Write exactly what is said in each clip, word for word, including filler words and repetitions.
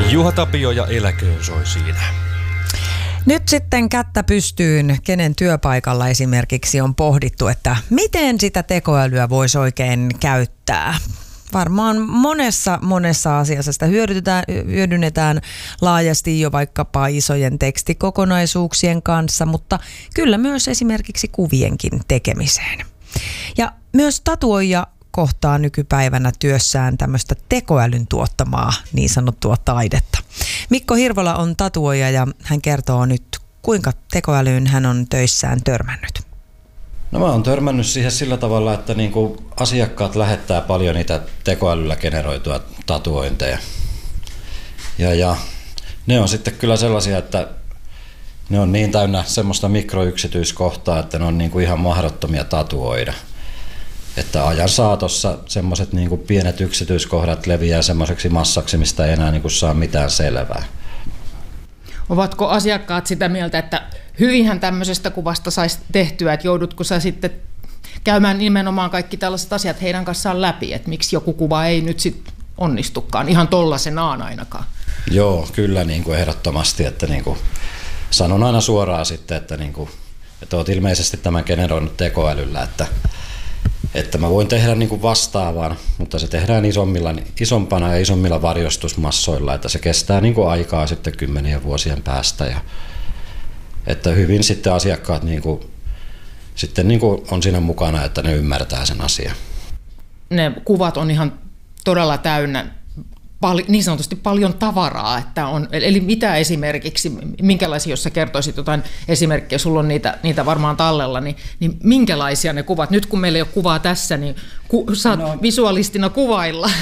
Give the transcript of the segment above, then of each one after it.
Juha Tapio ja Eläköön soi siinä. Nyt sitten kättä pystyyn, kenen työpaikalla esimerkiksi on pohdittu, että miten sitä tekoälyä voisi oikein käyttää. Varmaan monessa, monessa asiassa sitä hyödynnetään laajasti jo vaikkapa isojen tekstikokonaisuuksien kanssa, mutta kyllä myös esimerkiksi kuvienkin tekemiseen. Ja myös tatuoija kohtaa nykypäivänä työssään tämmöistä tekoälyn tuottamaa niin sanottua taidetta. Mikko Hirvola on tatuoija ja hän kertoo nyt, kuinka tekoälyyn hän on töissään törmännyt. No mä oon törmännyt siihen sillä tavalla, että niinku asiakkaat lähettää paljon niitä tekoälyllä generoitua tatuointeja. Ja, ja ne on sitten kyllä sellaisia, että ne on niin täynnä semmoista mikroyksityiskohtaa, että ne on niinku ihan mahdottomia tatuoida. Että ajan saatossa semmoiset niinku pienet yksityiskohdat leviää semmoiseksi massaksi, mistä ei enää niinku saa mitään selvää. Ovatko asiakkaat sitä mieltä, että hyvinhän tämmöisestä kuvasta saisi tehtyä, että joudutko sä sitten käymään nimenomaan kaikki tällaiset asiat heidän kanssaan läpi, että miksi joku kuva ei nyt sitten onnistukaan, ihan tollasenaan ainakaan? Joo, kyllä niin kuin ehdottomasti, että niin kuin sanon aina suoraan sitten, että, niin kuin, että olet ilmeisesti tämän generoinut tekoälyllä, että, että mä voin tehdä niin kuin vastaavan, mutta se tehdään isommilla, isompana ja isommilla varjostusmassoilla, että se kestää niin kuin aikaa sitten kymmenien vuosien päästä ja että hyvin sitten asiakkaat niin kuin, sitten niin kuin on siinä mukana, että ne ymmärtää sen asian. Ne kuvat on ihan todella täynnä pal- niin sanotusti paljon tavaraa, että on, eli mitä esimerkiksi, minkälaisia, jos sä kertoisit jotain esimerkkejä, sulla on niitä, niitä varmaan tallella, niin, niin minkälaisia ne kuvat? Nyt kun meillä ei ole kuvaa tässä, niin ku, saat no, visualistina kuvailla.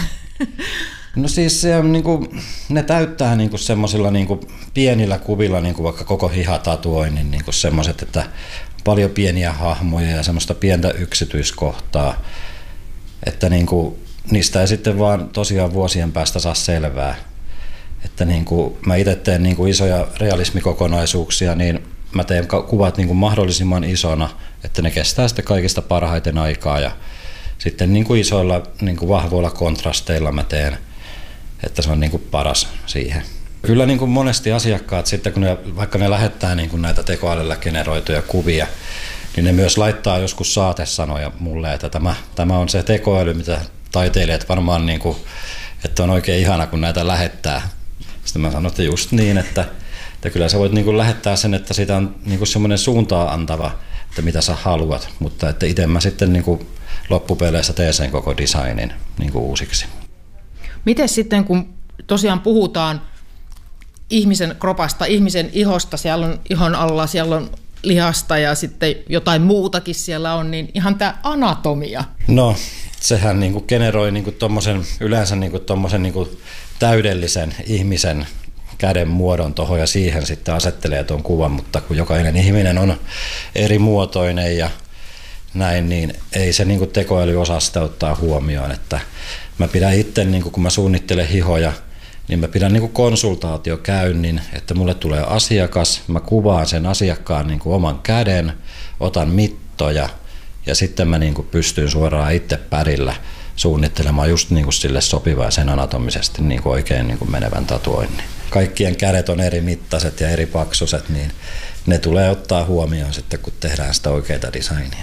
No siis se on, niin kuin, ne täyttää niin kuin semmoisilla niin kuin pienillä kuvilla, niin kuin vaikka koko hihatatuoinnin, niin kuin semmoiset, että paljon pieniä hahmoja ja semmoista pientä yksityiskohtaa, että niin kuin, niistä ei sitten vaan tosiaan vuosien päästä saa selvää. Että niin kuin, mä itse teen niin kuin isoja realismikokonaisuuksia, niin mä teen kuvat niin kuin mahdollisimman isona, että ne kestää sitten kaikista parhaiten aikaa ja sitten niin kuin isoilla niin kuin vahvoilla kontrasteilla mä teen, että se on niin kuin paras siihen. Kyllä niin kuin monesti asiakkaat sitten, kun ne, vaikka ne lähettää niin kuin näitä tekoälyllä generoituja kuvia, niin ne myös laittaa joskus saatesanoja mulle, että tämä, tämä on se tekoäly, mitä taiteilijat varmaan, niin kuin, että on oikein ihana, kun näitä lähettää. Sitten mä sanon, että just niin, että, että kyllä sä voit niin kuin lähettää sen, että siitä on niin kuin semmoinen suuntaa antava, että mitä sä haluat, mutta että itse mä sitten niin kuin loppupeleissä teen sen koko designin niin kuin uusiksi. Miten sitten, kun tosiaan puhutaan ihmisen kropasta, ihmisen ihosta, siellä on ihon alla, siellä on lihasta ja sitten jotain muutakin siellä on, niin ihan tämä anatomia. No, sehän niin kuin generoi niin kuin tommosen, yleensä niin kuin tommosen niin kuin täydellisen ihmisen käden muodon tuohon ja siihen sitten asettelee tuon kuvan, mutta kun jokainen ihminen on eri muotoinen ja näin, niin ei se niin kuin tekoäly osaa sitä ottaa huomioon, että mä pidän itse, niin kuin kun mä suunnittelen hihoja, niin mä pidän niin kuin konsultaatiokäynnin, että mulle tulee asiakas, mä kuvaan sen asiakkaan niin kuin oman käden, otan mittoja ja sitten mä niin kuin pystyn suoraan itse pärillä suunnittelemaan just niin kuin sille sopivaa ja sen anatomisesti niin kuin oikein niin kuin menevän tatuoinnin. Kaikkien kädet on eri mittaiset ja eri paksuset, niin ne tulee ottaa huomioon sitten, kun tehdään sitä oikeaa designia.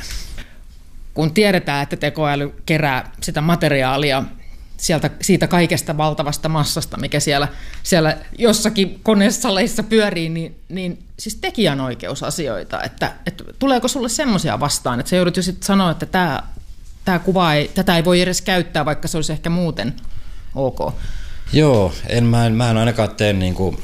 Kun tiedetään, että tekoäly kerää sitä materiaalia sieltä, siitä kaikesta valtavasta massasta, mikä siellä, siellä jossakin konesaleissa pyörii, niin, niin siis tekijänoikeusasioita, että, että tuleeko sulle semmoisia vastaan, että sä joudut jo sitten sanoa, että tämä, tämä kuva ei, tätä ei voi edes käyttää, vaikka se olisi ehkä muuten ok. Joo, en, mä, en, mä en ainakaan tee niin kuin,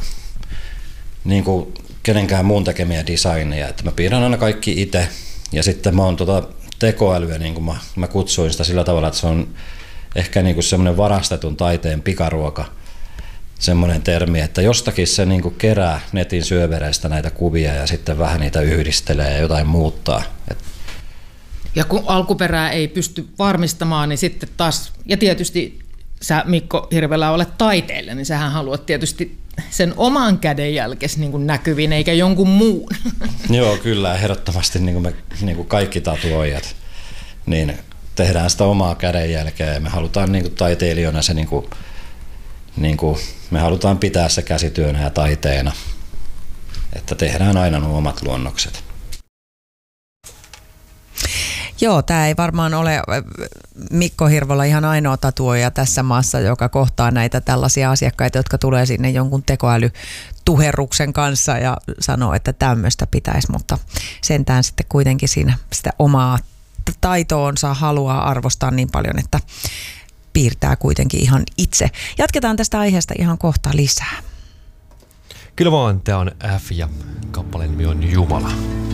niin kuin kenenkään muun tekemiä designeja, että mä piirrän aina kaikki itse ja sitten mä oon tota tekoälyä, niin kuin mä, mä kutsuin sitä sillä tavalla, että se on ehkä niin kuin semmoinen varastetun taiteen pikaruoka, semmoinen termi, että jostakin se niin kuin kerää netin syövereistä näitä kuvia ja sitten vähän niitä yhdistelee ja jotain muuttaa. Ja kun alkuperää ei pysty varmistamaan, niin sitten taas, ja tietysti sä Mikko Hirvelä olet taiteilija, niin sähän haluat tietysti sen oman kädenjälkesi niin kuin näkyviin, eikä jonkun muun. Joo, kyllä, ehdottomasti niin kuin me niin kuin kaikki tatuoijat, niin tehdään sitä omaa kädenjälkeä ja me halutaan niin kuin taiteilijoina se niin kuin, niin kuin me halutaan pitää se käsityönä ja taiteena, että tehdään aina nuo omat luonnokset. Joo, tämä ei varmaan ole Mikko Hirvola ihan ainoa tatuoija tässä maassa, joka kohtaa näitä tällaisia asiakkaita, jotka tulee sinne jonkun tekoälytuherruksen kanssa ja sanoo, että tämmöistä pitäisi, mutta sentään sitten kuitenkin siinä sitä omaa taitoonsa haluaa arvostaa niin paljon, että piirtää kuitenkin ihan itse. Jatketaan tästä aiheesta ihan kohta lisää. Kyllä vaan, tämä on F ja kappaleen nimi on Jumala.